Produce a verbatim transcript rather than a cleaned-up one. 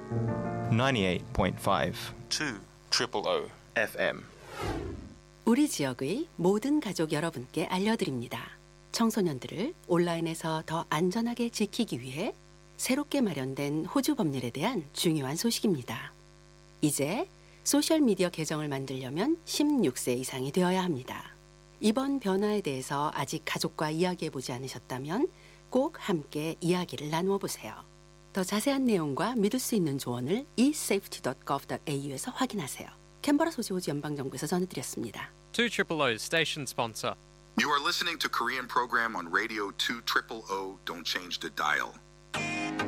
ninety-eight point five two triple O 에프엠. 우리 지역의 모든 가족 여러분께 알려드립니다. 청소년들을 온라인에서 더 안전하게 지키기 위해 새롭게 마련된 호주 법률에 대한 중요한 소식입니다. 이제 소셜미디어 계정을 만들려면 십육 세 이상이 되어야 합니다. 이번 변화에 대해서 아직 가족과 이야기해보지 않으셨다면 꼭 함께 이야기를 나누어 보세요. 더 자세한 내용과 믿을 수 있는 조언을 e safety dot gov dot au에서 확인하세요. 캔버라 소지 호주 연방정부에서 전해드렸습니다. two triple O station sponsor. You are listening to Korean program on Radio two triple O. Don't change the dial.